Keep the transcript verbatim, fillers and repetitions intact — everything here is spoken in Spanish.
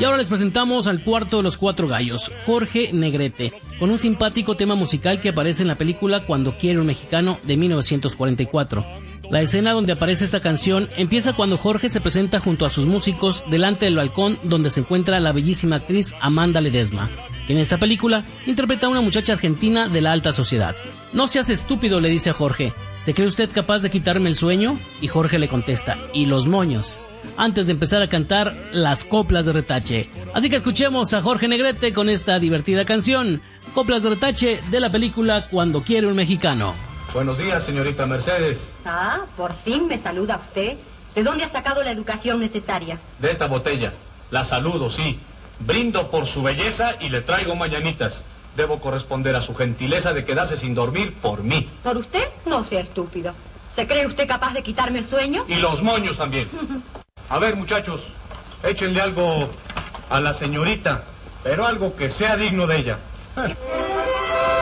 Y ahora les presentamos al cuarto de los cuatro gallos, Jorge Negrete, con un simpático tema musical que aparece en la película Cuando quiere un mexicano de mil novecientos cuarenta y cuatro. La escena donde aparece esta canción empieza cuando Jorge se presenta junto a sus músicos delante del balcón donde se encuentra la bellísima actriz Amanda Ledesma, que en esta película interpreta a una muchacha argentina de la alta sociedad. No seas estúpido, le dice a Jorge, ¿se cree usted capaz de quitarme el sueño? Y Jorge le contesta, ¿y los moños? Antes de empezar a cantar las coplas de retache. Así que escuchemos a Jorge Negrete con esta divertida canción, Coplas de Retache, de la película Cuando quiere un mexicano. Buenos días, señorita Mercedes. Ah, por fin me saluda usted. ¿De dónde ha sacado la educación necesaria? De esta botella. La saludo, sí. Brindo por su belleza y le traigo mañanitas. Debo corresponder a su gentileza de quedarse sin dormir por mí. ¿Por usted? No sea estúpido. ¿Se cree usted capaz de quitarme el sueño? Y los moños también. A ver, muchachos, échenle algo a la señorita, pero algo que sea digno de ella.